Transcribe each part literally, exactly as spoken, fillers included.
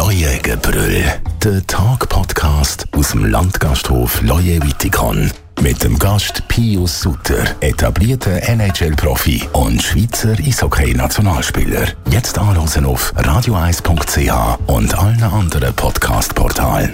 Leuengebrüll. Der Tag-Podcast aus dem Landgasthof Leue-Wittikon. Mit dem Gast Pius Sutter, etablierter N H L-Profi und Schweizer Eishockey-Nationalspieler. Jetzt anhören auf radio eis punkt c h und allen anderen Podcast-Portalen.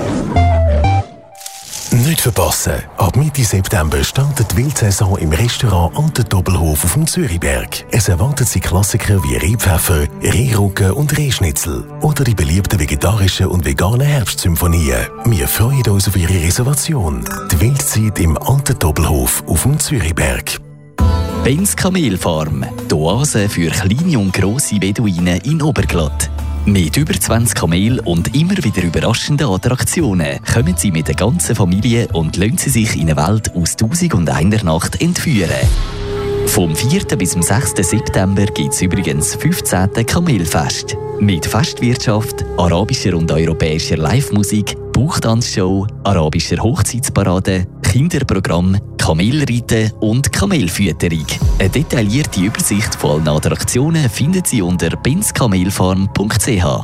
Nicht verpassen! Ab Mitte September startet die Wildsaison im Restaurant Ante Doppelhof auf dem Zürichberg. Es erwartet Sie Klassiker wie Rehpfeffer, Rehrücken und Rehschnitzel oder die beliebten vegetarischen und veganen Herbstsymphonien. Wir freuen uns auf Ihre Reservation. Die Wildzeit im Ante Doppelhof auf dem Zürichberg. Benz Kamelfarm, die Oase für kleine und grosse Beduinen in Oberglatt. Mit über zwanzig Kamelen und immer wieder überraschenden Attraktionen kommen Sie mit der ganzen Familie und lassen Sie sich in eine Welt aus tausend und einer Nacht entführen. Vom vierten bis zum sechsten September gibt es übrigens das fünfzehnte Kamelfest. Mit Festwirtschaft, arabischer und europäischer Live-Musik, Bauchtanzshow, arabischer Hochzeitsparade, Kinderprogramm, Kamelreiten und Kamelfütterung. Eine detaillierte Übersicht von allen Attraktionen finden Sie unter benz kamelfarm punkt c h.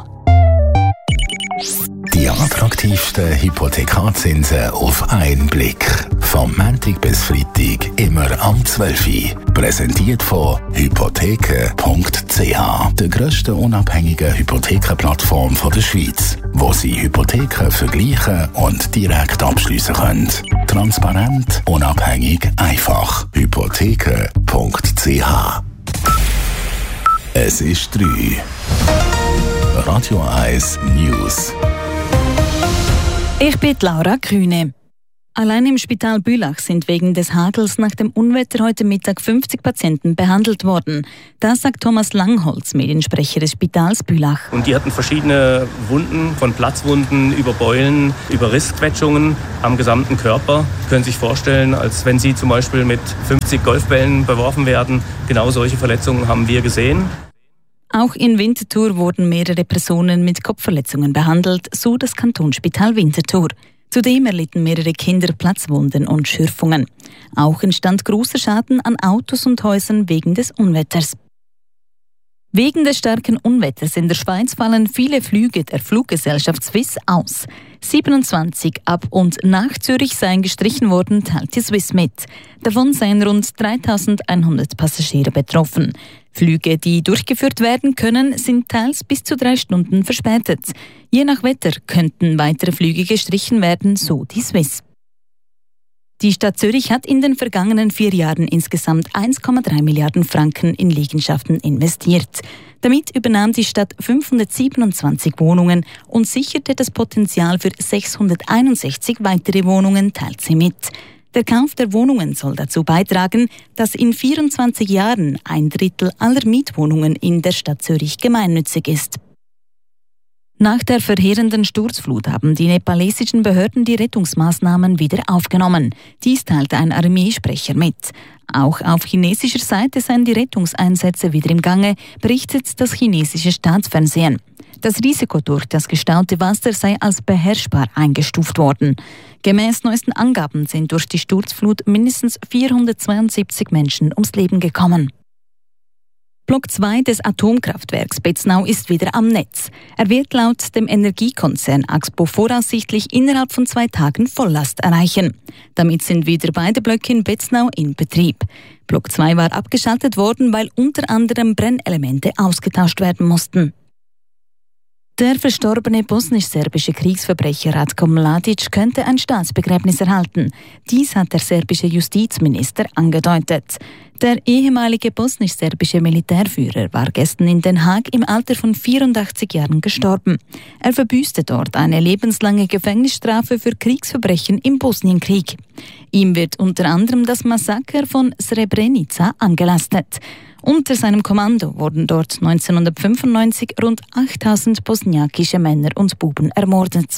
Die attraktivsten Hypothekarzinsen auf einen Blick. Vom Montag bis Freitag immer am zwölf Uhr. Präsentiert von hypotheken punkt c h, der grössten unabhängigen Hypothekenplattform der Schweiz, wo Sie Hypotheken vergleichen und direkt abschliessen können. Transparent, unabhängig, einfach. hypotheken punkt c h. Es ist drei. Radio eins News. Ich bin Laura Kühne. Allein im Spital Bülach sind wegen des Hagels nach dem Unwetter heute Mittag fünfzig Patienten behandelt worden. Das sagt Thomas Langholz, Mediensprecher des Spitals Bülach. Und die hatten verschiedene Wunden, von Platzwunden über Beulen, über Rissquetschungen am gesamten Körper. Sie können sich vorstellen, als wenn sie zum Beispiel mit fünfzig Golfbällen beworfen werden. Genau solche Verletzungen haben wir gesehen. Auch in Winterthur wurden mehrere Personen mit Kopfverletzungen behandelt, so das Kantonsspital Winterthur. Zudem erlitten mehrere Kinder Platzwunden und Schürfungen. Auch entstand großer Schaden an Autos und Häusern wegen des Unwetters. Wegen des starken Unwetters in der Schweiz fallen viele Flüge der Fluggesellschaft Swiss aus. siebenundzwanzig ab und nach Zürich seien gestrichen worden, teilt die Swiss mit. Davon seien rund dreitausendeinhundert Passagiere betroffen. Flüge, die durchgeführt werden können, sind teils bis zu drei Stunden verspätet. Je nach Wetter könnten weitere Flüge gestrichen werden, so die Swiss. Die Stadt Zürich hat in den vergangenen vier Jahren insgesamt eins Komma drei Milliarden Franken in Liegenschaften investiert. Damit übernahm die Stadt fünfhundertsiebenundzwanzig Wohnungen und sicherte das Potenzial für sechshunderteinundsechzig weitere Wohnungen, teilt sie mit. Der Kauf der Wohnungen soll dazu beitragen, dass in vierundzwanzig Jahren ein Drittel aller Mietwohnungen in der Stadt Zürich gemeinnützig ist. Nach der verheerenden Sturzflut haben die nepalesischen Behörden die Rettungsmaßnahmen wieder aufgenommen. Dies teilte ein Armeesprecher mit. Auch auf chinesischer Seite seien die Rettungseinsätze wieder im Gange, berichtet das chinesische Staatsfernsehen. Das Risiko durch das gestaute Wasser sei als beherrschbar eingestuft worden. Gemäß neuesten Angaben sind durch die Sturzflut mindestens vierhundertzweiundsiebzig Menschen ums Leben gekommen. Block zwei des Atomkraftwerks Betznau ist wieder am Netz. Er wird laut dem Energiekonzern Axpo voraussichtlich innerhalb von zwei Tagen Volllast erreichen. Damit sind wieder beide Blöcke in Betznau in Betrieb. Block zwei war abgeschaltet worden, weil unter anderem Brennelemente ausgetauscht werden mussten. Der verstorbene bosnisch-serbische Kriegsverbrecher Ratko Mladic könnte ein Staatsbegräbnis erhalten. Dies hat der serbische Justizminister angedeutet. Der ehemalige bosnisch-serbische Militärführer war gestern in Den Haag im Alter von vierundachtzig Jahren gestorben. Er verbüßte dort eine lebenslange Gefängnisstrafe für Kriegsverbrechen im Bosnienkrieg. Ihm wird unter anderem das Massaker von Srebrenica angelastet. Unter seinem Kommando wurden dort neunzehnhundertfünfundneunzig rund achttausend bosniakische Männer und Buben ermordet.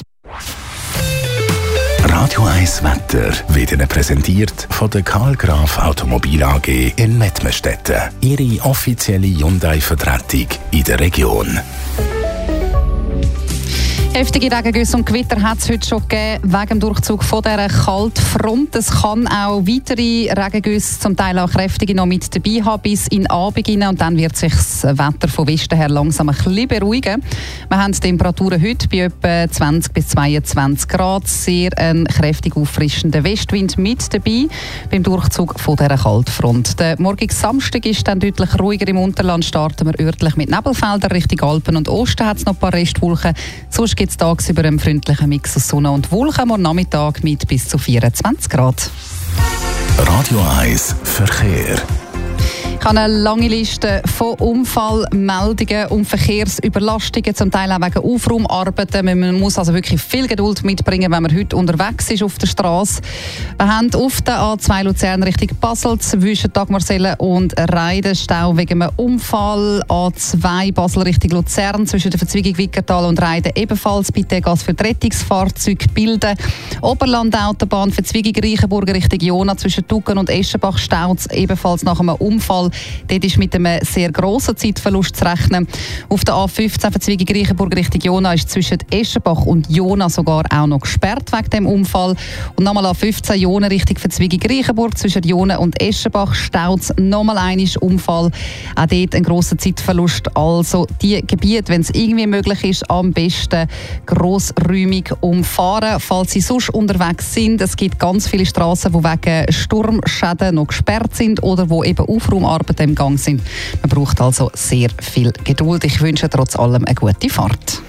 Radio eins Wetter wird Ihnen präsentiert von der Karl Graf Automobil A G in Mettmerstetten. Ihre offizielle Hyundai-Vertretung in der Region. Heftige Regengüsse und Gewitter hat es heute schon gegeben, wegen dem Durchzug von dieser Kaltfront. Es kann auch weitere Regengüsse, zum Teil auch kräftige, noch mit dabei haben, bis in den Abend hinein. Und dann wird sich das Wetter von Westen her langsam ein bisschen beruhigen. Wir haben Temperaturen heute bei etwa zwanzig bis zweiundzwanzig Grad. Sehr ein kräftig auffrischender Westwind mit dabei beim Durchzug von dieser Kaltfront. Der morgige Samstag ist dann deutlich ruhiger. Im Unterland starten wir örtlich mit Nebelfeldern. Richtung Alpen und Osten hat es noch ein paar Restwolken. Sonst gibt es tagsüber einen freundlichen Mix aus Sonne und Wolken. Am Nachmittag mit bis zu vierundzwanzig Grad. Radio eins Verkehr. Ich habe eine lange Liste von Unfallmeldungen und Verkehrsüberlastungen, zum Teil auch wegen Aufraumarbeiten. Man muss also wirklich viel Geduld mitbringen, wenn man heute unterwegs ist auf der Straße. Wir haben auf der A zwei Luzern Richtung Basel zwischen Dagmarsellen und Reiden Stau wegen einem Unfall. A zwei Basel Richtung Luzern zwischen der Verzweigung Wickertal und Reiden ebenfalls. Bitte Gas für die Rettungsfahrzeuge bilden. Oberland-Autobahn Verzweigung Reichenburg Richtung Jona zwischen Tucken und Eschenbach staut ebenfalls nach einem Unfall. Dort ist mit einem sehr grossen Zeitverlust zu rechnen. Auf der A fünfzehn Verzweigung Reichenburg Richtung Jona ist zwischen Eschenbach und Jona sogar auch noch gesperrt wegen dem Unfall. Und nochmal A fünfzehn Jona Richtung Verzweigung Reichenburg zwischen Jona und Eschenbach staut es nochmal einmal Unfall. Auch dort ein grosser Zeitverlust. Also die Gebiete, wenn es irgendwie möglich ist, am besten grossräumig umfahren, falls Sie sonst unterwegs sind. Es gibt ganz viele Strassen, die wegen Sturmschäden noch gesperrt sind oder wo eben Aufraumarbeiten im Gang sind. Man braucht also sehr viel Geduld. Ich wünsche trotz allem eine gute Fahrt.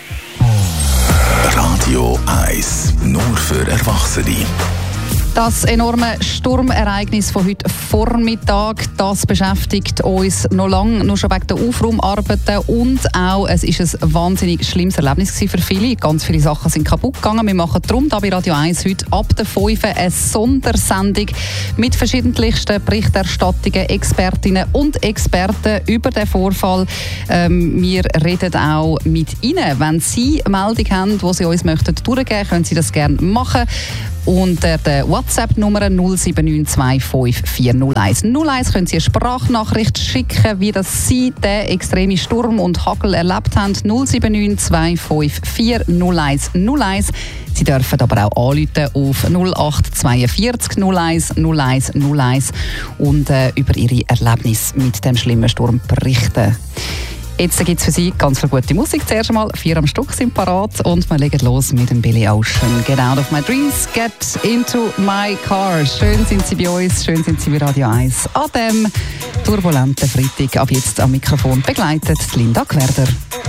Radio eins, nur für Erwachsene. Das enorme Sturmereignis von heute Vormittag, das beschäftigt uns noch lange, nur schon wegen der Aufraumarbeiten und auch, es ist ein wahnsinnig schlimmes Erlebnis für viele. Ganz viele Sachen sind kaputt gegangen. Wir machen darum da bei Radio eins heute ab der fünf eine Sondersendung mit verschiedensten Berichterstattungen, Expertinnen und Experten über den Vorfall. Ähm, wir reden auch mit Ihnen. Wenn Sie eine Meldung haben, die Sie uns möchten durchgeben, können Sie das gerne machen. Unter der WhatsApp-Nummer null sieben neun zwei fünf vier null eins null eins können Sie eine Sprachnachricht schicken, wie das Sie den extremen Sturm und Hagel erlebt haben. null sieben neun zwei fünf vier null eins null eins. Sie dürfen aber auch anrufen auf null acht vier zwei null eins null eins null eins und äh, über Ihre Erlebnisse mit dem schlimmen Sturm berichten. Jetzt gibt es für Sie ganz viel gute Musik. Zuerst einmal vier am Stück sind parat und wir legen los mit dem Billy Ocean. Get out of my dreams, get into my car. Schön sind Sie bei uns, schön sind Sie bei Radio eins. An dem turbulenten Freitag ab jetzt am Mikrofon begleitet Linda Gwerder.